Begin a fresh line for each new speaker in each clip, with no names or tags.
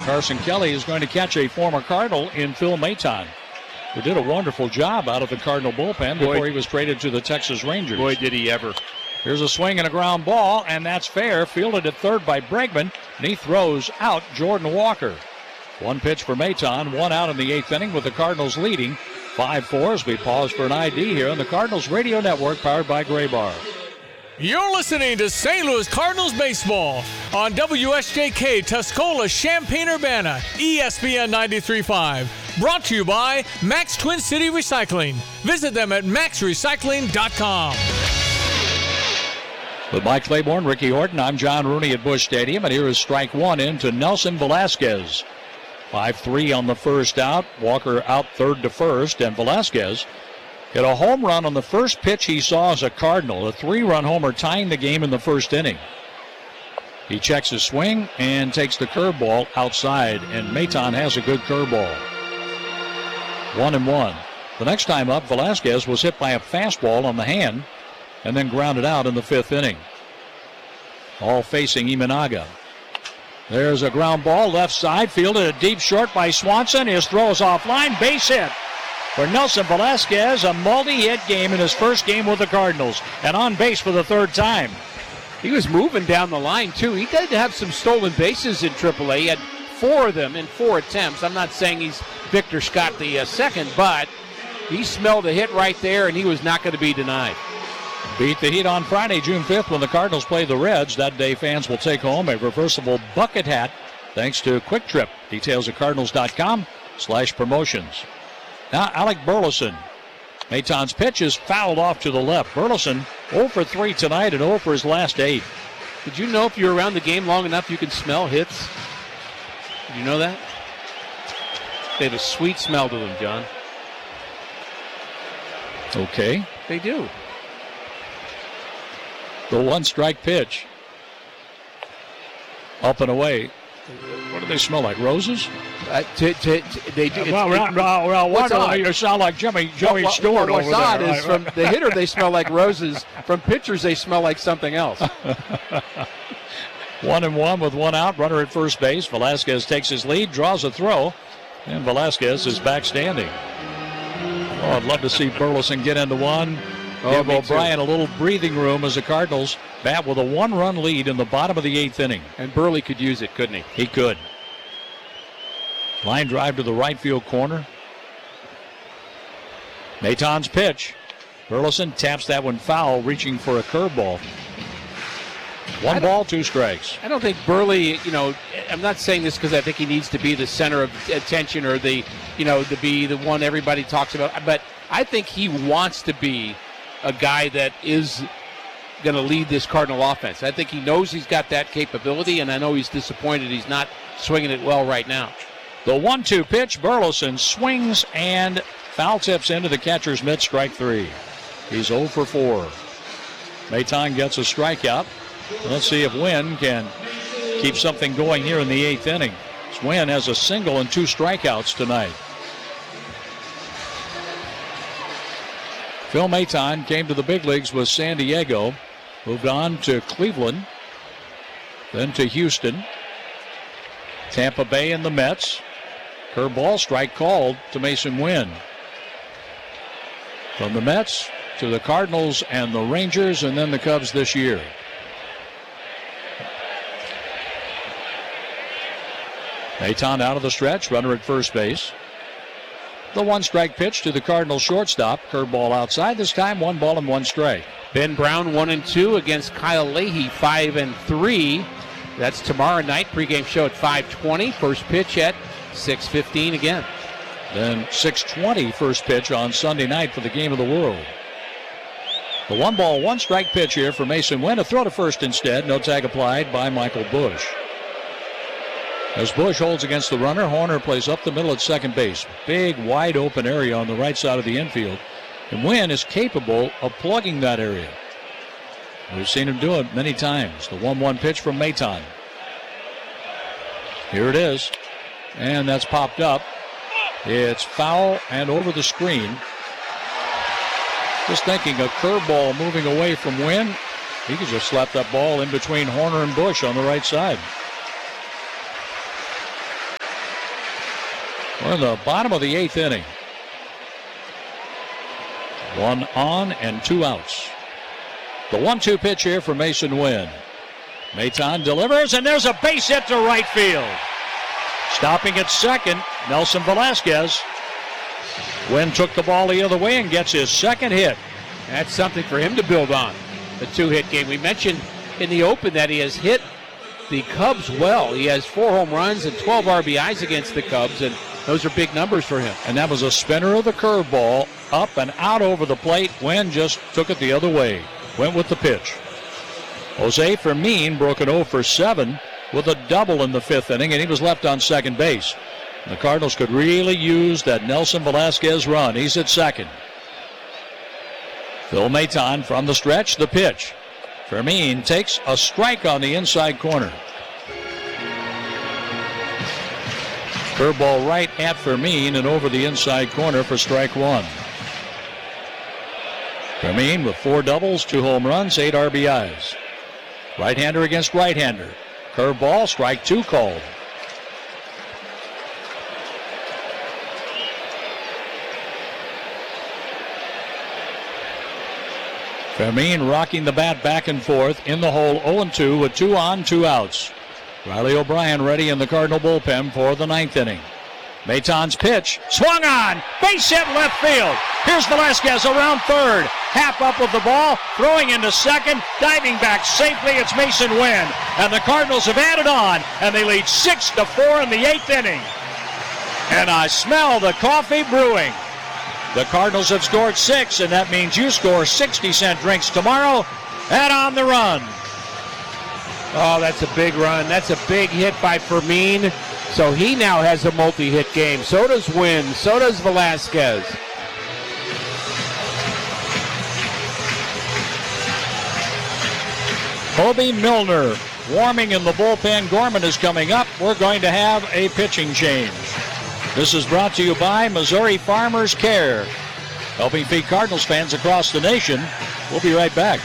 Carson Kelly is going to catch a former Cardinal in Phil Maton, who did a wonderful job out of the Cardinal bullpen before he was traded to the Texas Rangers.
Boy, did he ever.
Here's a swing and a ground ball, and that's fair. Fielded at third by Bregman, and he throws out Jordan Walker. One pitch for Maton, one out in the 8th inning with the Cardinals leading 5-4 as we pause for an ID here on the Cardinals Radio Network powered by Graybar.
You're listening to St. Louis Cardinals baseball on WSJK Tuscola, Champaign-Urbana, ESPN 93.5. Brought to you by Max Twin City Recycling. Visit them at maxrecycling.com.
With Mike Claiborne, Ricky Horton, I'm John Rooney at Busch Stadium, and here is strike one into Nelson Velasquez. 5-3 on the first out. Walker out third to first, and Velasquez hit a home run on the first pitch he saw as a Cardinal, a 3-run homer tying the game in the first inning. He checks his swing and takes the curveball outside, and Maton has a good curveball. 1-1. The next time up, Velasquez was hit by a fastball on the hand and then grounded out in the 5th inning. All facing Imanaga. There's a ground ball left side, fielded a deep short by Swanson. His throw is offline, base hit for Nelson Velasquez, a multi-hit game in his first game with the Cardinals, and on base for the 3rd time.
He was moving down the line, too. He did have some stolen bases in AAA. He had 4 of them in 4 attempts. I'm not saying he's Victor Scott the second, but he smelled a hit right there, and he was not going to be denied.
Beat the Heat on Friday, June 5th, when the Cardinals play the Reds. That day, fans will take home a reversible bucket hat thanks to Quick Trip. Details at cardinals.com/promotions. Now, Alec Burleson. Maton's pitch is fouled off to the left. Burleson 0 for 3 tonight and 0 for his last 8.
Did you know if you're around the game long enough, you can smell hits? Did you know that? They have a sweet smell to them, John.
Okay.
They do.
The 1-strike pitch. Up and away. What do they smell like? Roses?
They do.
You sound like Joey Stewart over
what's odd
there.
is from the hitter they smell like roses. From pitchers they smell like something else.
1-1 with 1 out. Runner at first base. Velasquez takes his lead, draws a throw, and Velasquez is back standing. Oh, I'd love to see Burleson get into one. Give O'Brien a little breathing room as the Cardinals bat with a 1-run lead in the bottom of the 8th inning.
And Burley could use it, couldn't he?
He could. Line drive to the right field corner. Maton's pitch. Burleson taps that one foul, reaching for a curveball. 1 ball, 2 strikes.
I don't think Burley, I'm not saying this because I think he needs to be the center of attention or to be the one everybody talks about, but I think he wants to be a guy that is going to lead this Cardinal offense. I think he knows he's got that capability, and I know he's disappointed he's not swinging it well right now.
The 1-2 pitch, Burleson swings and foul tips into the catcher's mitt, strike 3. He's 0 for 4. Maton gets a strikeout. Let's see if Wynn can keep something going here in the 8th inning. Wynn has a single and 2 strikeouts tonight. Phil Maton came to the big leagues with San Diego, moved on to Cleveland, then to Houston, Tampa Bay, and the Mets. Curveball strike called to Mason Wynn. From the Mets to the Cardinals and the Rangers, and then the Cubs this year. Maton out of the stretch, runner at first base. The 1-strike pitch to the Cardinals shortstop. Curveball outside. This time 1 ball and 1 strike.
Ben Brown 1-2 against Kyle Leahy 5-3. That's tomorrow night. Pregame show at 5:20. First pitch at 6:15 again.
Then 6:20 first pitch on Sunday night for the Game of the World. The 1 ball, 1 strike pitch here for Mason Wynn. A throw to first instead. No tag applied by Michael Busch. As Busch holds against the runner, Horner plays up the middle at second base. Big, wide open area on the right side of the infield. And Wynn is capable of plugging that area. We've seen him do it many times. The 1-1 pitch from Maton. Here it is. And that's popped up. It's foul and over the screen. Just thinking a curveball moving away from Wynn. He could just slap that ball in between Horner and Busch on the right side. We're in the bottom of the 8th inning. 1 on and 2 outs. The 1-2 pitch here for Mason Wynn. Maton delivers, and there's a base hit to right field. Stopping at second, Nelson Velasquez. Wynn took the ball the other way and gets his second hit.
That's something for him to build on, the 2-hit game. We mentioned in the open that he has hit the Cubs well. He has 4 home runs and 12 RBIs against the Cubs, and those are big numbers for him.
And that was a spinner of the curveball, up and out over the plate. Wynn just took it the other way. Went with the pitch. Jose Fermin broke an 0 for 7 with a double in the 5th inning, and he was left on second base. The Cardinals could really use that Nelson Velasquez run. He's at second. Phil Maton from the stretch, the pitch. Fermin takes a strike on the inside corner. Curveball right at Fermin and over the inside corner for strike 1. Fermin with 4 doubles, 2 home runs, 8 RBIs. Right-hander against right-hander. Curveball, strike 2 called. Fermin rocking the bat back and forth in the hole, 0-2 with 2 on, 2 outs. Riley O'Brien ready in the Cardinal bullpen for the 9th inning. Maton's pitch, swung on, base hit left field. Here's Velasquez around third, half up with the ball, throwing into second, diving back safely. It's Mason Wynn, and the Cardinals have added on, and they lead 6-4 in the 8th inning. And I smell the coffee brewing. The Cardinals have scored 6, and that means you score 60-cent drinks tomorrow and on the run.
Oh, that's a big run. That's a big hit by Fermin. So he now has a multi-hit game. So does Wynn. So does Velasquez.
Kobe Milner warming in the bullpen. Gorman is coming up. We're going to have a pitching change. This is brought to you by Missouri Farmers Care, helping feed Cardinals fans across the nation. We'll be right back.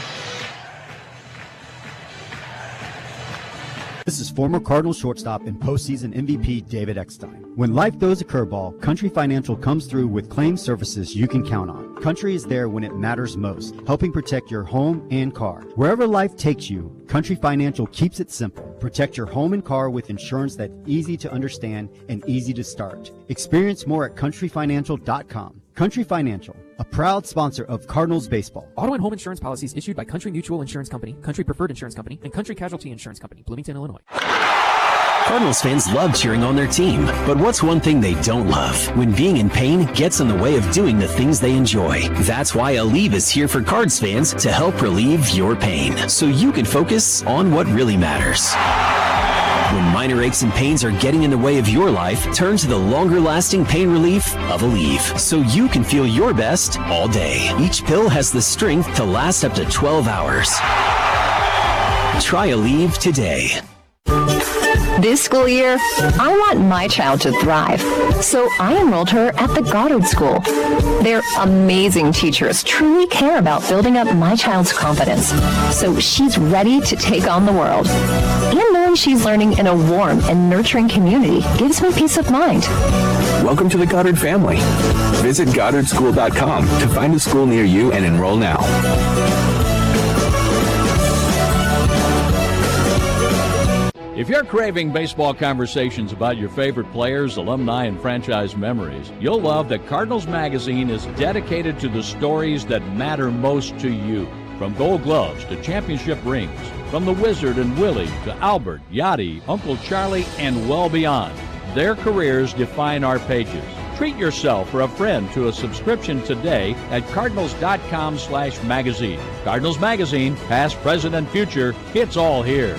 This is former Cardinals shortstop and postseason MVP David Eckstein. When life throws a curveball, Country Financial comes through with claim services you can count on. Country is there when it matters most, helping protect your home and car. Wherever life takes you, Country Financial keeps it simple. Protect your home and car with insurance that's easy to understand and easy to start. Experience more at countryfinancial.com. Country Financial, a proud sponsor of Cardinals baseball.
Auto and home insurance policies issued by Country Mutual Insurance Company, Country Preferred Insurance Company, and Country Casualty Insurance Company, Bloomington, Illinois.
Cardinals fans love cheering on their team, but what's one thing they don't love? When being in pain gets in the way of doing the things they enjoy. That's why Aleve is here for Cards fans to help relieve your pain, so you can focus on what really matters. When minor aches and pains are getting in the way of your life, turn to the longer-lasting pain relief of Aleve, so you can feel your best all day. Each pill has the strength to last up to 12 hours. Try Aleve today.
This school year, I want my child to thrive, so I enrolled her at the Goddard School. Their amazing teachers truly care about building up my child's confidence, so she's ready to take on the world. And knowing she's learning in a warm and nurturing community gives me peace of mind.
Welcome to the Goddard family. Visit GoddardSchool.com to find a school near you and enroll now.
If you're craving baseball conversations about your favorite players, alumni, and franchise memories, you'll love that Cardinals Magazine is dedicated to the stories that matter most to you. From Gold Gloves to championship rings, from the Wizard and Willie to Albert, Yachty, Uncle Charlie, and well beyond. Their careers define our pages. Treat yourself or a friend to a subscription today at cardinals.com/magazine. Cardinals Magazine, past, present, and future, it's all here.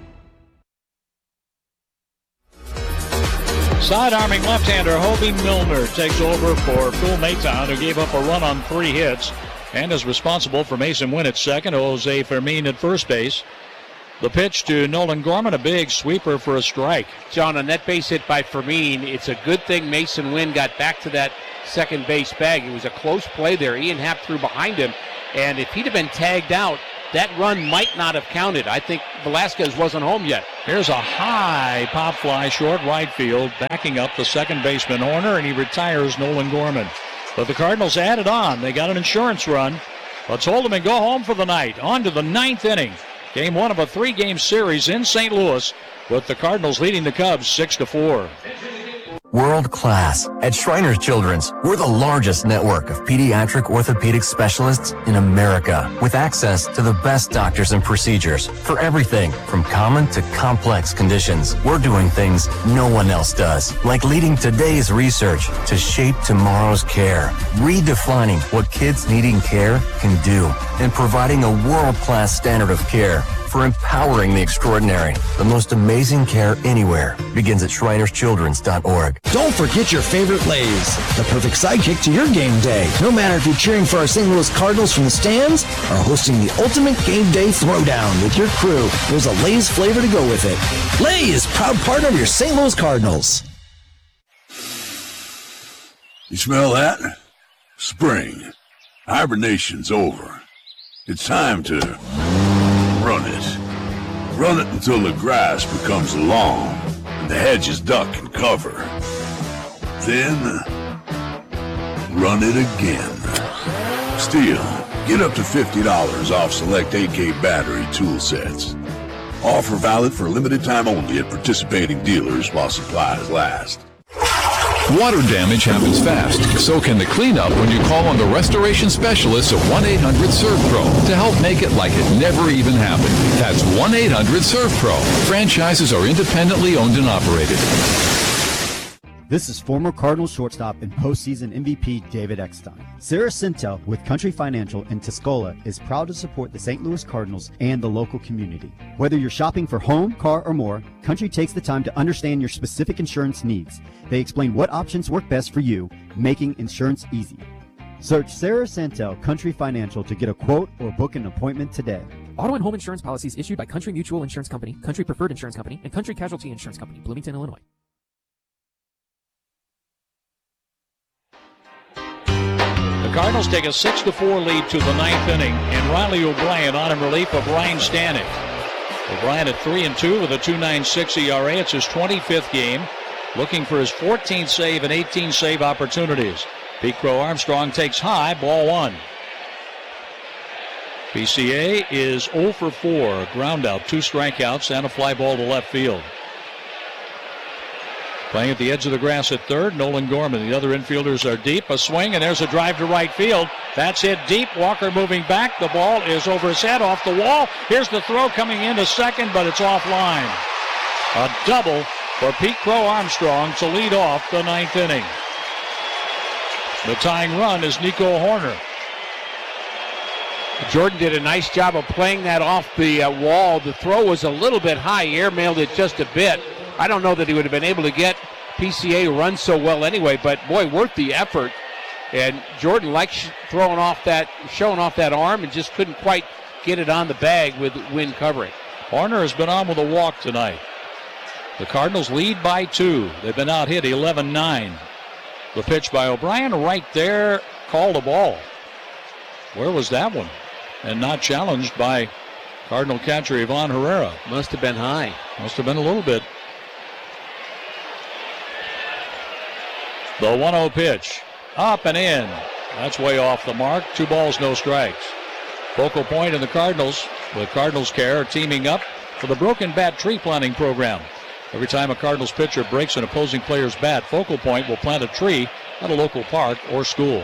Side-arming left-hander Hobie Milner takes over for Phil Maton, who gave up a run on 3 hits and is responsible for Mason Wynn at second, Jose Fermin at first base. The pitch to Nolan Gorman, a big sweeper for a strike.
John, on that base hit by Fermin, it's a good thing Mason Wynn got back to that second base bag. It was a close play there. Ian Happ threw behind him, and if he'd have been tagged out, that run might not have counted. I think Velasquez wasn't home yet.
Here's a high pop fly, short right field, backing up the second baseman Horner, and he retires Nolan Gorman. But the Cardinals added on. They got an insurance run. Let's hold them and go home for the night. On to the ninth inning. Game one of a 3-game series in St. Louis, with the Cardinals leading the Cubs 6-4.
World class. At Shriners Children's, we're the largest network of pediatric orthopedic specialists in America, with access to the best doctors and procedures for everything from common to complex conditions. We're doing things no one else does, like leading today's research to shape tomorrow's care, redefining what kids needing care can do, and providing a world-class standard of care for empowering the extraordinary. The most amazing care anywhere begins at ShrinersChildren's.org.
Don't forget your favorite Lay's, the perfect sidekick to your game day. No matter if you're cheering for our St. Louis Cardinals from the stands or hosting the ultimate game day throwdown with your crew, there's a Lay's flavor to go with it. Lay's, proud partner of your St. Louis Cardinals.
You smell that? Spring. Hibernation's over. It's time to run it. Run it until the grass becomes long and the hedges duck and cover. Then, run it again. Still, get up to $50 off select AK battery tool sets. Offer valid for a limited time only at participating dealers while supplies last.
Water damage happens fast, so can the cleanup when you call on the restoration specialists at 1-800-SERVPRO to help make it like it never even happened. That's 1-800-SERVPRO. Franchises are independently owned and operated.
This is former Cardinals shortstop and postseason MVP David Eckstein. Sarah Sintel with Country Financial in Tuscola is proud to support the St. Louis Cardinals and the local community. Whether you're shopping for home, car, or more, Country takes the time to understand your specific insurance needs. They explain what options work best for you, making insurance easy. Search Sarah Sintel Country Financial to get a quote or book an appointment today.
Auto and home insurance policies issued by Country Mutual Insurance Company, Country Preferred Insurance Company, and Country Casualty Insurance Company, Bloomington, Illinois.
The Cardinals take a 6-4 lead to the ninth inning, and Riley O'Brien on in relief of Ryan Stanek. O'Brien at 3-2 with a 2.96 ERA. It's his 25th game, looking for his 14th save and 18 save opportunities. Pete Crow Armstrong takes high, ball one. PCA is 0 for 4, a ground out, 2 strikeouts, and a fly ball to left field. Playing at the edge of the grass at third, Nolan Gorman. The other infielders are deep. A swing, and there's a drive to right field. That's hit deep. Walker moving back. The ball is over his head, off the wall. Here's the throw coming into second, but it's offline. A double for Pete Crow Armstrong to lead off the ninth inning. The tying run is Nico Horner.
Jordan did a nice job of playing that off the wall. The throw was a little bit high. He airmailed it just a bit. I don't know that he would have been able to get PCA to run so well anyway, but boy, worth the effort. And Jordan likes showing off that arm and just couldn't quite get it on the bag with wind covering.
Horner has been on with a walk tonight. The Cardinals lead by 2. They've been out hit 11-9. The pitch by O'Brien right there, called a ball. Where was that one? And not challenged by Cardinal catcher Ivan Herrera.
Must have been high.
Must have been a little bit. The 1-0 pitch, up and in. That's way off the mark. 2 balls, no strikes. Focal Point and the Cardinals, with Cardinals Care, are teaming up for the Broken Bat Tree Planting Program. Every time a Cardinals pitcher breaks an opposing player's bat, Focal Point will plant a tree at a local park or school.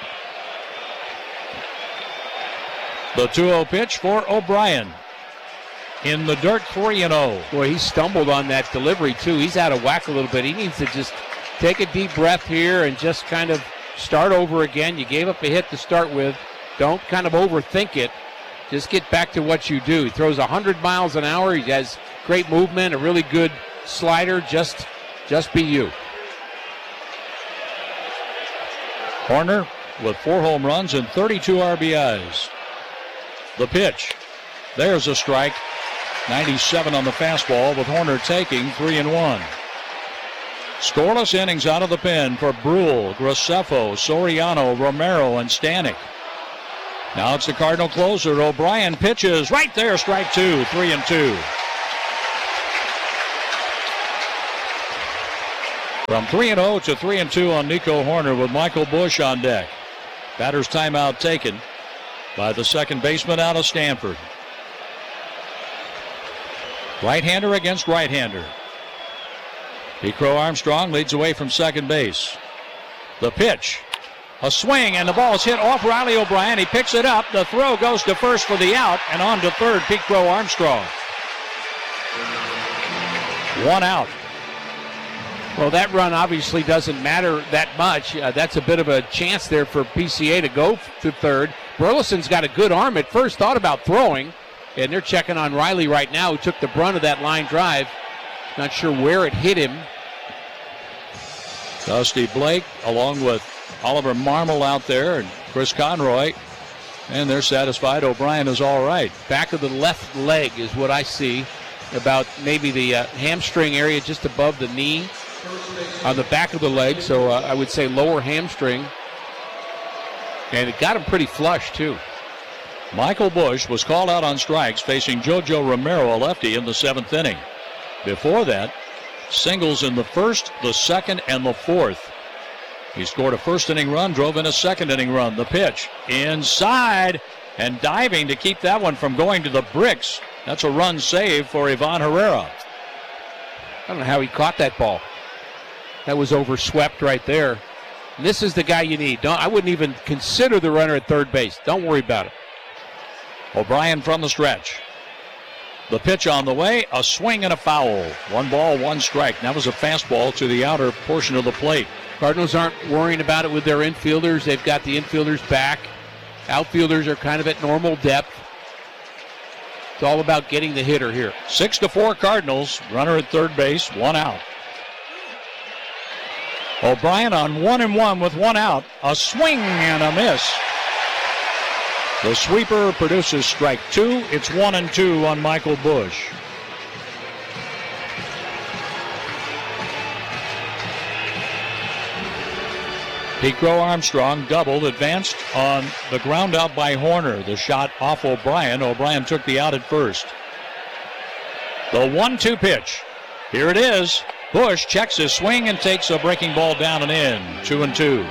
The 2-0 pitch for O'Brien. In the dirt, 3-0.
Boy, he stumbled on that delivery, too. He's out of whack a little bit. He needs to just take a deep breath here and just kind of start over again. You gave up a hit to start with. Don't kind of overthink it. Just get back to what you do. He throws 100 miles an hour. He has great movement, a really good slider. Just be you.
Horner with 4 home runs and 32 RBIs. The pitch. There's a strike. 97 on the fastball, with Horner taking 3-1. Scoreless innings out of the pen for Brule, Graceffo, Soriano, Romero, and Stanek. Now it's the Cardinal closer. O'Brien pitches right there. Strike two. 3-2. From 3-0 to 3-2 on Nico Hoerner with Michael Busch on deck. Batter's timeout taken by the second baseman out of Stanford. Right-hander against right-hander. Pete Crow Armstrong leads away from second base. The pitch. A swing, and the ball is hit off Riley O'Brien. He picks it up. The throw goes to first for the out, and on to third, Pete Crow Armstrong. 1 out.
Well, that run obviously doesn't matter that much. That's a bit of a chance there for PCA to go to third. Burleson's got a good arm at first, thought about throwing, and they're checking on Riley right now, who took the brunt of that line drive. Not sure where it hit him.
Dusty Blake along with Oliver Marmol out there and Chris Conroy, and they're satisfied O'Brien is all right.
Back of the left leg is what I see, about maybe the hamstring area just above the knee on the back of the leg, so I would say lower hamstring. And it got him pretty flush, too.
Michael Busch was called out on strikes facing JoJo Romero, a lefty, in the 7th inning. Before that, singles in the 1st, the 2nd, and the 4th. He scored a first-inning run, drove in a second-inning run. The pitch inside and diving to keep that one from going to the bricks. That's a run save for Ivan Herrera.
I don't know how he caught that ball. That was overswept right there. And this is the guy you need. I wouldn't even consider the runner at third base. Don't worry about it.
O'Brien from the stretch. The pitch on the way, a swing and a foul. 1 ball, 1 strike. That was a fastball to the outer portion of the plate.
Cardinals aren't worrying about it with their infielders. They've got the infielders back. Outfielders are kind of at normal depth. It's all about getting the hitter here.
6-4 Cardinals. Runner at third base, 1 out. O'Brien on 1-1 with 1 out. A swing and a miss. The sweeper produces strike 2. It's 1-2 on Michael Busch. Pete Crow Armstrong doubled, advanced on the ground out by Hoerner. The shot off O'Brien. O'Brien took the out at first. The 1-2 pitch. Here it is. Busch checks his swing and takes a breaking ball down and in. 2-2.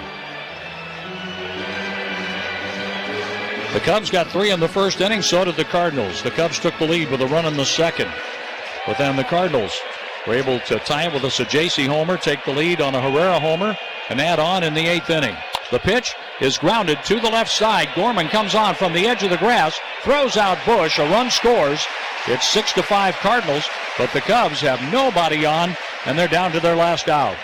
The Cubs got 3 in the first inning, so did the Cardinals. The Cubs took the lead with a run in the second. But then the Cardinals were able to tie it with a Sajaci homer, take the lead on a Herrera homer, and add on in the 8th inning. The pitch is grounded to the left side. Gorman comes on from the edge of the grass, throws out Busch. A run scores. It's 6-5 Cardinals, but the Cubs have nobody on, and they're down to their last out.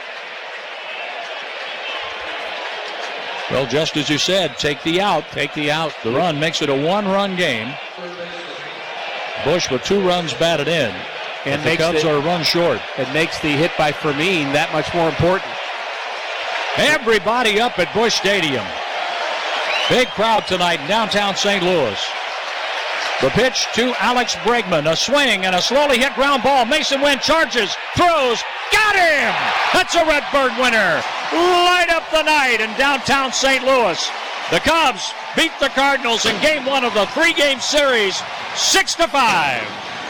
Well, just as you said, take the out.
Take the out.
The run makes it a 1-run game. Busch with 2 runs batted in. And the Cubs are a run short.
It makes the hit by Fermin that much more important.
Everybody up at Busch Stadium. Big crowd tonight in downtown St. Louis. The pitch to Alex Bregman. A swing and a slowly hit ground ball. Mason Wynn charges, throws, got him! That's a Redbird winner. Light up the night in downtown St. Louis. The Cubs beat the Cardinals in game 1 of the 3-game series, 6-5.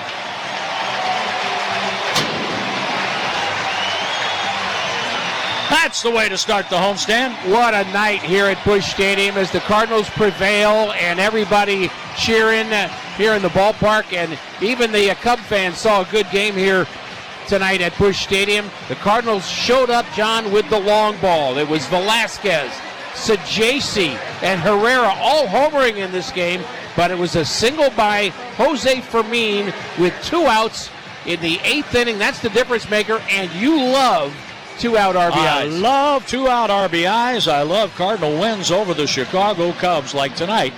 That's the way to start the homestand.
What a night here at Busch Stadium as the Cardinals prevail and everybody cheering here in the ballpark. And even the Cub fans saw a good game here tonight at Busch Stadium. The Cardinals showed up, John, with the long ball. It was Velasquez, Sajaci, and Herrera all homering in this game. But it was a single by Jose Fermin with 2 outs in the 8th inning. That's the difference maker, and you love 2-out RBIs.
I love 2-out RBIs. I love Cardinal wins over the Chicago Cubs like tonight.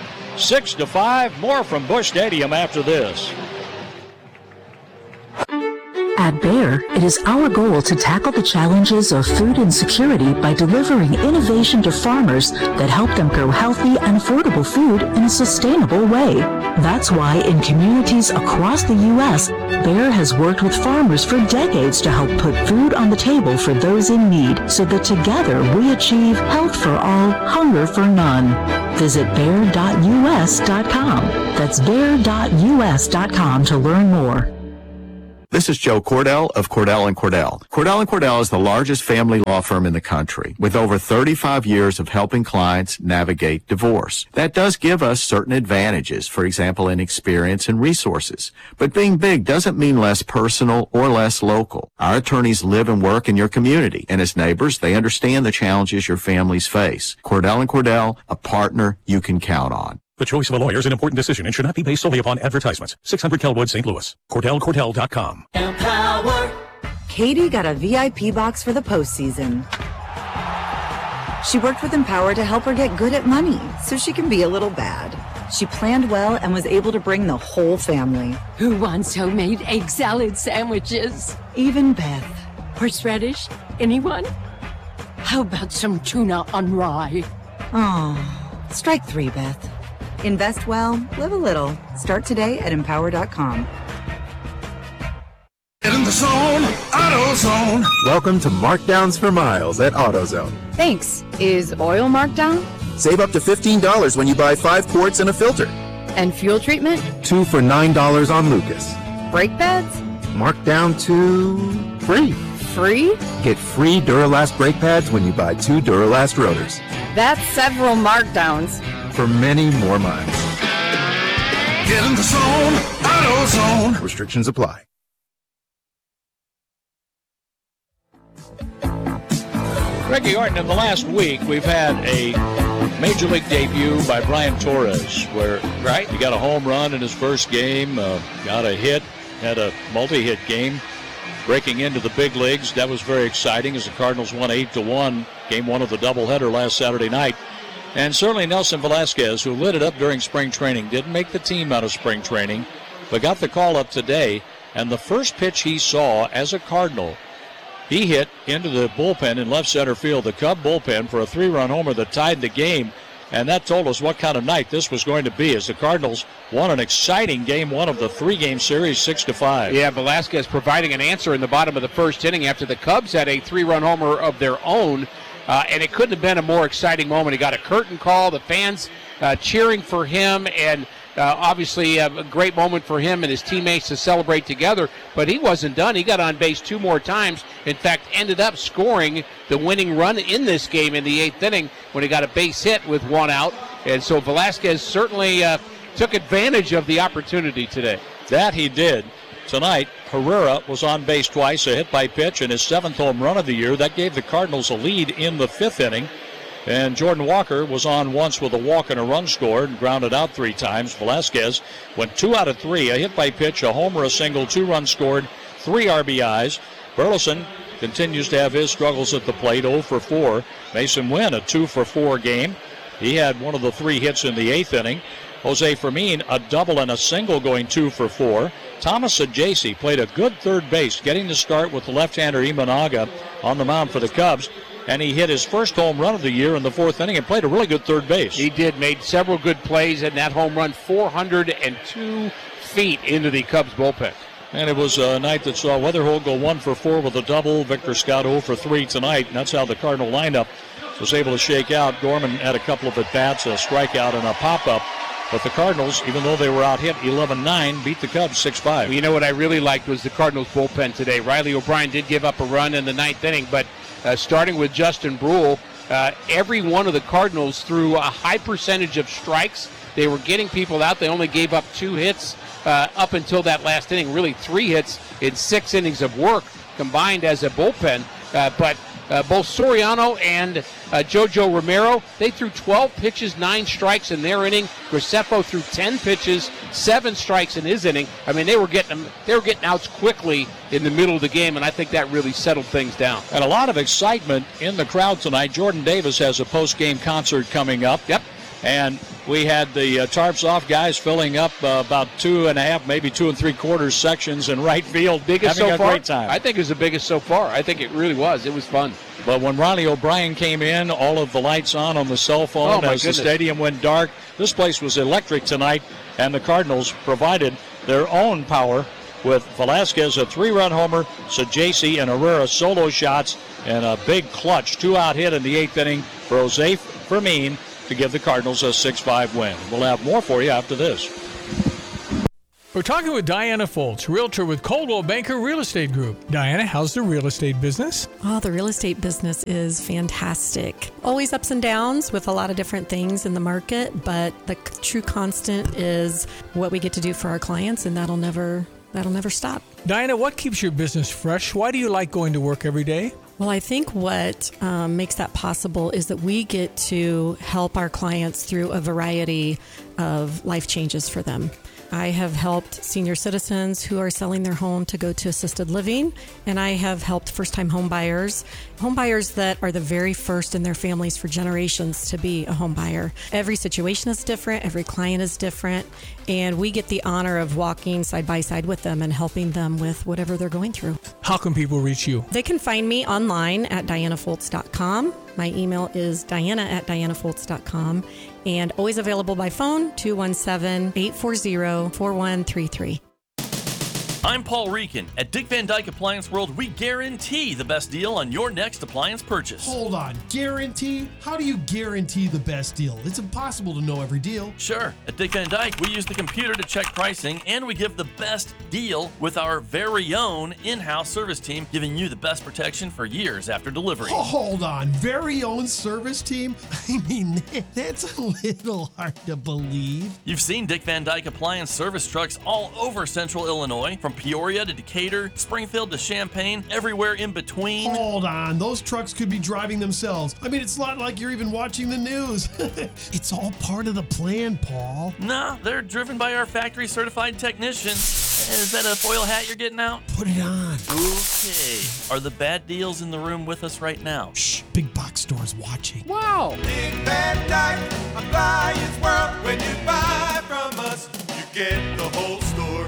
6-5. More from Busch Stadium after this.
At Bayer, it is our goal to tackle the challenges of food insecurity by delivering innovation to farmers that help them grow healthy and affordable food in a sustainable way. That's why in communities across the U.S., Bayer has worked with farmers for decades to help put food on the table for those in need, so that together we achieve health for all, hunger for none. Visit Bayer.us.com. That's Bayer.us.com to learn more.
This is Joe Cordell of Cordell & Cordell. Cordell & Cordell is the largest family law firm in the country, with over 35 years of helping clients navigate divorce. That does give us certain advantages, for example, in experience and resources. But being big doesn't mean less personal or less local. Our attorneys live and work in your community, and as neighbors, they understand the challenges your families face. Cordell & Cordell, a partner you can count on.
The choice of a lawyer is an important decision and should not be based solely upon advertisements. 600 Kelwood, St. Louis. CordellCordell.com.
Empower. Katie got a VIP box for the postseason. She worked with Empower to help her get good at money so she can be a little bad. She planned well and was able to bring the whole family.
Who wants homemade egg salad sandwiches?
Even Beth.
Horseradish? Anyone? How about some tuna on rye?
Oh, strike 3, Beth. Invest well, live a little. Start today at Empower.com.
Get in the zone, AutoZone. Welcome to Markdowns for Miles at AutoZone.
Thanks. Is oil marked down?
Save up to $15 when you buy 5 quarts and a filter.
And fuel treatment?
2 for $9 on Lucas.
Brake pads?
Marked down to free.
Free?
Get free Duralast brake pads when you buy 2 Duralast rotors.
That's several markdowns.
For many more miles. Get in the zone, AutoZone. Restrictions apply.
Ricky Orton, in the last week, we've had a Major League debut by Brian Torres, where he got a home run in his first game, got a hit, had a multi-hit game, breaking into the big leagues. That was very exciting as the Cardinals won 8-1, game 1 of the doubleheader last Saturday night. And certainly Nelson Velasquez, who lit it up during spring training, didn't make the team out of spring training, but got the call up today. And the first pitch he saw as a Cardinal, he hit into the bullpen in left center field, the Cub bullpen, for a 3-run homer that tied the game. And that told us what kind of night this was going to be, as the Cardinals won an exciting game 1 of the 3-game series, 6-5.
Yeah, Velasquez providing an answer in the bottom of the first inning after the Cubs had a 3-run homer of their own. And it couldn't have been a more exciting moment. He got a curtain call, the fans cheering for him, and obviously a great moment for him and his teammates to celebrate together. But he wasn't done. He got on base 2 more times. In fact, ended up scoring the winning run in this game in the 8th inning when he got a base hit with 1 out. And so Velasquez certainly took advantage of the opportunity today.
That he did. Tonight, Herrera was on base twice, a hit by pitch, and his 7th home run of the year. That gave the Cardinals a lead in the 5th inning. And Jordan Walker was on once with a walk and a run scored and grounded out 3 times. Velasquez went 2 out of 3, a hit by pitch, a homer, a single, 2 runs scored, 3 RBIs. Burleson continues to have his struggles at the plate, 0 for 4. Mason Wynn, a 2 for 4 game. He had one of the 3 hits in the 8th inning. Jose Fermin, a double and a single, going 2 for 4. Thomas Ajaysi played a good third base, getting the start with the left-hander Imanaga on the mound for the Cubs. And he hit his first home run of the year in the 4th inning and played a really good third base.
He did, made several good plays in that home run, 402 feet into the Cubs bullpen.
And it was a night that saw Weatherholt go 1 for 4 with a double. Victor Scott 0 for 3 tonight, and that's how the Cardinal lineup was able to shake out. Gorman had a couple of at-bats, a strikeout and a pop-up. But the Cardinals, even though they were out hit 11-9, beat the Cubs 6-5.
Well, you know what I really liked was the Cardinals bullpen today. Riley O'Brien did give up a run in the 9th inning, but starting with Justin Brule, every one of the Cardinals threw a high percentage of strikes. They were getting people out. They only gave up 2 hits up until that last inning, really 3 hits in 6 innings of work combined as a bullpen. But both Soriano and Jojo Romero, they threw 12 pitches, 9 strikes in their inning. Graceffo threw 10 pitches, 7 strikes in his inning. I mean, they were getting outs quickly in the middle of the game, and I think that really settled things down.
And a lot of excitement in the crowd tonight. Jordan Davis has a post-game concert coming up.
Yep.
And we had the tarps off guys filling up about 2.5, maybe 2 3/4 sections in right field.
Biggest
having
so
a
far?
great time.
I think it was the biggest so far. I think it really was. It was fun.
But when Riley O'Brien came in, all of the lights on the cell phone as the stadium went dark. This place was electric tonight, and the Cardinals provided their own power with Velasquez, a 3-run homer, Sajaci and Herrera solo shots, and a big clutch 2-out hit in the 8th inning for Jose Fermin to give the Cardinals a 6-5 win. We'll have more for you after this.
We're talking with Diana Foltz, realtor with Coldwell Banker Real Estate Group. Diana, how's the real estate business?
Oh, the real estate business is fantastic. Always ups and downs with a lot of different things in the market, but the true constant is what we get to do for our clients, and that'll never stop.
Diana, what keeps your business fresh? Why do you like going to work every day?
Well, I think what makes that possible is that we get to help our clients through a variety of life changes for them. I have helped senior citizens who are selling their home to go to assisted living, and I have helped first-time home buyers that are the very first in their families for generations to be a home buyer. Every situation is different, every client is different, and we get the honor of walking side by side with them and helping them with whatever they're going through.
How can people reach you?
They can find me online at dianafoltz.com. My email is diana@dianafoltz.com, and always available by phone, 217-840-4133.
I'm Paul Reekin. At Dick Van Dyke Appliance World, we guarantee the best deal on your next appliance purchase.
Hold on, guarantee? How do you guarantee the best deal? It's impossible to know every deal.
Sure. At Dick Van Dyke, we use the computer to check pricing, and we give the best deal with our very own in-house service team, giving you the best protection for years after delivery.
Oh, hold on, very own service team? I mean, that's a little hard to believe.
You've seen Dick Van Dyke Appliance service trucks all over Central Illinois, from Peoria to Decatur, Springfield to Champaign, everywhere in between.
Hold on, those trucks could be driving themselves. I mean, it's not like you're even watching the news. It's all part of the plan, Paul.
Nah, they're driven by our factory certified technicians. Is that a foil hat you're getting out?
Put it on.
Okay. Are the bad deals in the room with us right now?
Shh, big box store's watching.
Wow.
Big Van Dyke Appliance World. When you buy from us, you get the whole store.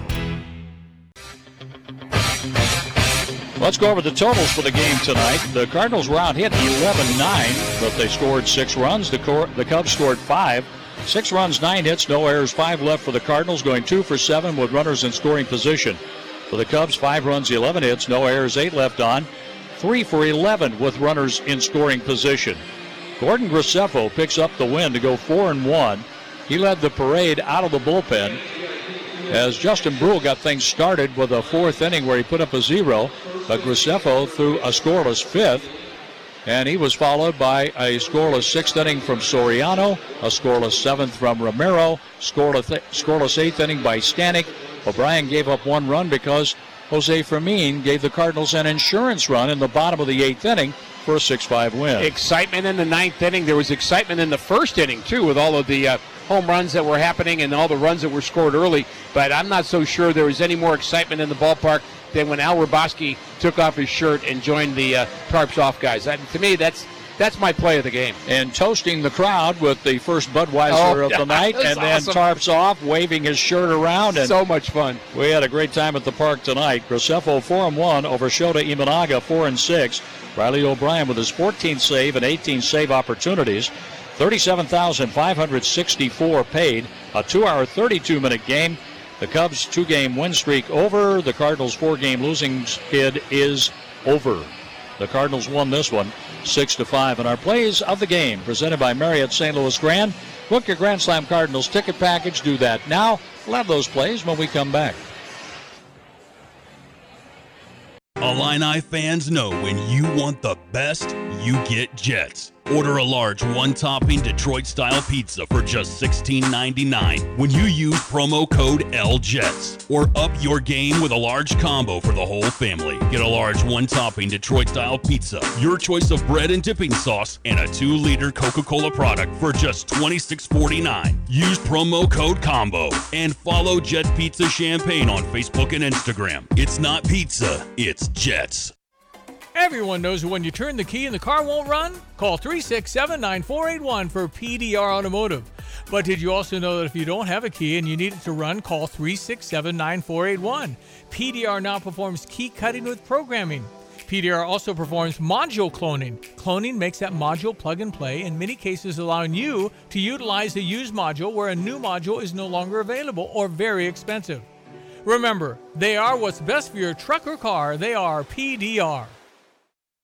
Let's go over the totals for the game tonight. The Cardinals were out hit 11-9, but they scored 6 runs. The Cubs scored 5. 6 runs, 9 hits, no errors, 5 left for the Cardinals, going 2 for 7 with runners in scoring position. For the Cubs, 5 runs, 11 hits, no errors, 8 left on, 3 for 11 with runners in scoring position. Gordon Graceffo picks up the win to go 4-1. He led the parade out of the bullpen, as Justin Brule got things started with a 4th inning where he put up a 0, but Graceffo threw a scoreless 5th, and he was followed by a scoreless 6th inning from Soriano, a scoreless 7th from Romero, scoreless 8th inning by Stanek. O'Brien gave up 1 run because Jose Fermin gave the Cardinals an insurance run in the bottom of the 8th inning for a 6-5 win.
Excitement in the 9th inning. There was excitement in the 1st inning, too, with all of the home runs that were happening and all the runs that were scored early. But I'm not so sure there was any more excitement in the ballpark than when Al Ryboski took off his shirt and joined the tarps off guys. To me, that's my play of the game.
And toasting the crowd with the first Budweiser of the night, and then
awesome.
tarps off, waving his shirt around. And
so much fun.
We had a great time at the park tonight. Graceffo 4-1 over Shota Imanaga 4-6. Riley O'Brien with his 14th save and 18 save opportunities. 37,564 paid. A 2-hour, 32-minute game. The Cubs' 2-game win streak over. The Cardinals' 4-game losing skid is over. The Cardinals won this one 6-5. And our plays of the game presented by Marriott St. Louis Grand. Book your Grand Slam Cardinals ticket package. Do that now. We'll have those plays when we come back.
Illini fans know when you want the best, you get Jets. Order a large one-topping Detroit-style pizza for just $16.99 when you use promo code LJETS. Or up your game with a large combo for the whole family. Get a large one-topping Detroit-style pizza, your choice of bread and dipping sauce, and a 2-liter Coca-Cola product for just $26.49. Use promo code COMBO and follow Jet Pizza Champagne on Facebook and Instagram. It's not pizza, it's Jets.
Everyone knows when you turn the key and the car won't run? Call 367-9481 for PDR Automotive. But did you also know that if you don't have a key and you need it to run, call 367-9481. PDR now performs key cutting with programming. PDR also performs module cloning. Cloning makes that module plug and play, in many cases allowing you to utilize a used module where a new module is no longer available or very expensive. Remember, they are what's best for your truck or car. They are PDR.